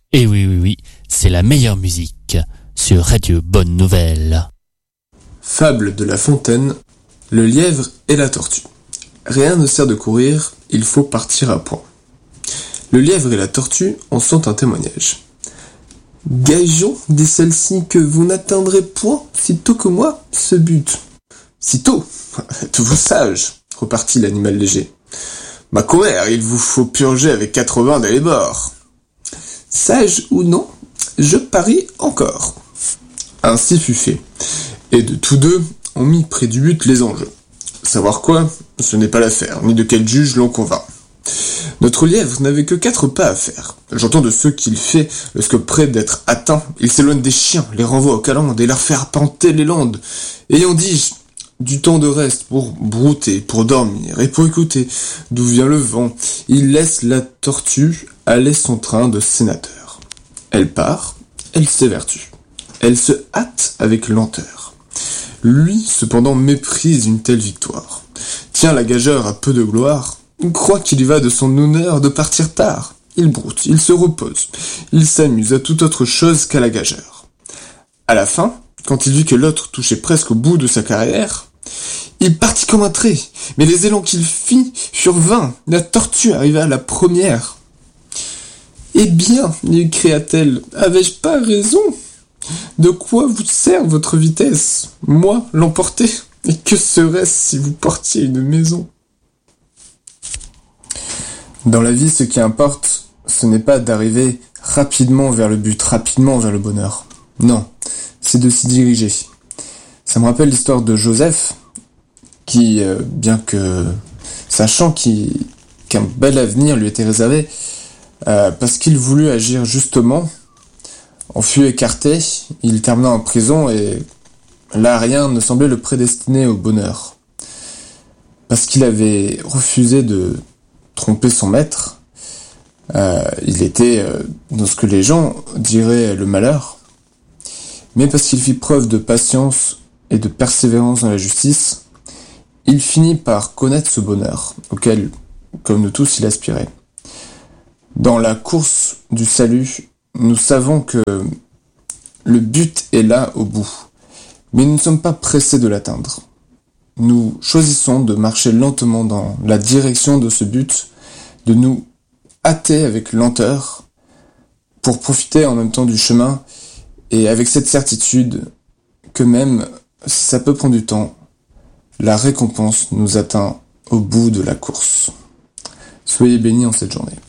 Et oui, oui, oui, c'est la meilleure musique sur Radio Bonne Nouvelle. Fable de La Fontaine, le lièvre et la tortue. Rien ne sert de courir, il faut partir à point. Le lièvre et la tortue en sont un témoignage. Gageons, dit celle-ci, que vous n'atteindrez point, sitôt que moi, ce but. Sitôt, êtes-vous sage, repartit l'animal léger. Ma commère, il vous faut purger avec 80 dès les bords. Sage ou non, je parie encore. Ainsi fut fait, et de tous deux, on mit près du but les enjeux. Savoir quoi, ce n'est pas l'affaire, ni de quel juge l'on convainc. Notre lièvre n'avait que 4 pas à faire. J'entends de ceux qu'il fait, lorsque près d'être atteint, il s'éloigne des chiens, les renvoie aux calendes et leur fait arpenter les landes. Ayant dit, du temps de reste pour brouter, pour dormir et pour écouter d'où vient le vent, il laisse la tortue aller son train de sénateur. Elle part, elle s'évertue. Elle se hâte avec lenteur. Lui, cependant, méprise une telle victoire. Tiens, la gageure a peu de gloire, croit qu'il y va de son honneur de partir tard. Il broute, il se repose, il s'amuse à toute autre chose qu'à la gageure. À la fin, quand il vit que l'autre touchait presque au bout de sa carrière, il partit comme un trait, mais les élans qu'il fit furent vains, la tortue arriva à la première. Eh bien, lui cria-t-elle, avais-je pas raison ? De quoi vous sert votre vitesse ? Moi, l'emporter ? Et que serait-ce si vous portiez une maison ? Dans la vie, ce qui importe, ce n'est pas d'arriver rapidement vers le but, rapidement vers le bonheur. Non, c'est de s'y diriger. Ça me rappelle l'histoire de Joseph, qui, bien que sachant qu'un bel avenir lui était réservé, parce qu'il voulut agir justement, en fut écarté, il termina en prison et là rien ne semblait le prédestiner au bonheur. Parce qu'il avait refusé de tromper son maître, il était dans ce que les gens diraient le malheur, mais parce qu'il fit preuve de patience et de persévérance dans la justice, il finit par connaître ce bonheur, auquel, comme nous tous, il aspirait. Dans la course du salut, nous savons que le but est là au bout, mais nous ne sommes pas pressés de l'atteindre. Nous choisissons de marcher lentement dans la direction de ce but, de nous hâter avec lenteur pour profiter en même temps du chemin et avec cette certitude que même si ça peut prendre du temps, la récompense nous atteint au bout de la course. Soyez bénis en cette journée.